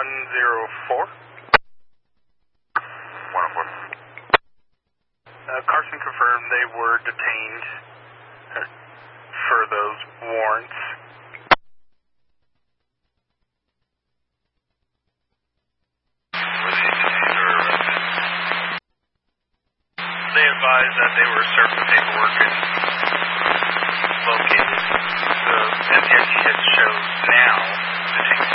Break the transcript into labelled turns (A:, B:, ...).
A: 104.
B: 104.
A: Carson confirmed they were detained for those warrants. They advised that they were served the paperwork and located. The NCIC shows now detained.